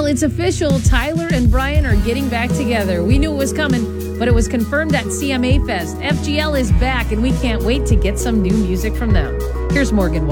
Well, it's official. Tyler and Brian are getting back together. We knew it was coming, but it was confirmed at CMA Fest. FGL is back, and we can't wait to get some new music from them. Here's Morgan Wallen.